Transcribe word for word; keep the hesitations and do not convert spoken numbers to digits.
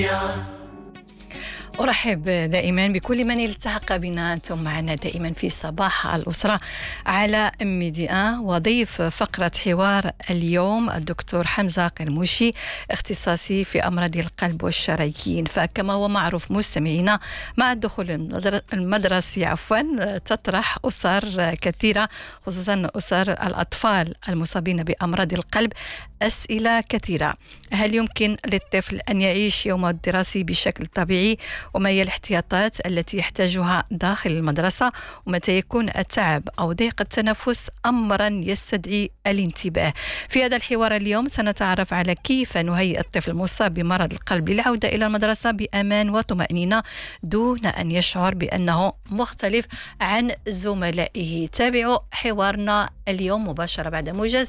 أرحب دائما بكل من التحق بنا. أنتم معنا دائما في صباح الأسرة على ميديا، وضيف فقرة حوار اليوم الدكتور حمزة قرموشي، اختصاصي في أمراض القلب والشرايين. فكما هو معروف مستمعينا، مع الدخول المدرسي عفوا تطرح أسر كثيرة، خصوصا أسر الأطفال المصابين بأمراض القلب، أسئلة كثيرة. هل يمكن للطفل أن يعيش يومه الدراسي بشكل طبيعي؟ وما هي الاحتياطات التي يحتاجها داخل المدرسة؟ ومتى يكون التعب أو ضيق التنفس أمرا يستدعي الانتباه؟ في هذا الحوار اليوم سنتعرف على كيف نهيئ الطفل المصاب بمرض القلب للعودة إلى المدرسة بأمان وطمأنينة دون أن يشعر بأنه مختلف عن زملائه. تابعوا حوارنا اليوم مباشرة بعد موجز